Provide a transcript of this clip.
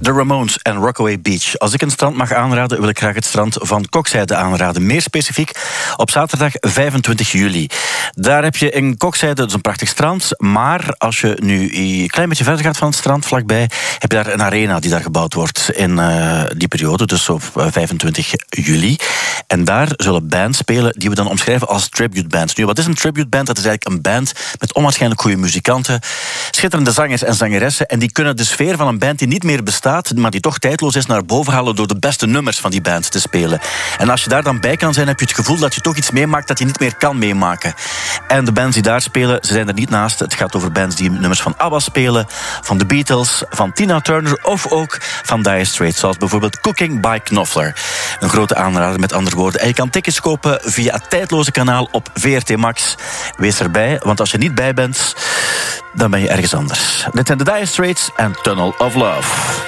The Ramones en Rockaway Beach. Als ik een strand mag aanraden, wil ik graag het strand van Kokzijde aanraden. Meer specifiek op zaterdag 25 juli. Daar heb je in Kokzijde, dat is een prachtig strand, maar als je nu een klein beetje verder gaat van het strand, vlakbij, heb je daar een arena die daar gebouwd wordt in die periode, dus op 25 juli. En daar zullen bands spelen die we dan omschrijven als tribute bands. Nu, wat is een tribute band? Dat is eigenlijk een band met onwaarschijnlijk goede muzikanten, schitterende zangers en zangeressen, en die kunnen de sfeer van een band die niet meer bestaat, maar die toch tijdloos is, naar boven halen door de beste nummers van die band te spelen. En als je daar dan bij kan zijn, heb je het gevoel dat je toch iets meemaakt dat je niet meer kan meemaken. En de bands die daar spelen, ze zijn er niet naast. Het gaat over bands die nummers van ABBA spelen, van de Beatles, van Tina Turner of ook van Dire Straits, zoals bijvoorbeeld Cooking by Knopfler. Een grote aanrader, met andere woorden. En je kan tickets kopen via het tijdloze kanaal op VRT Max. Wees erbij, want als je niet bij bent, dan ben je ergens anders. Dit zijn de Dire Straits en Tunnel of Love.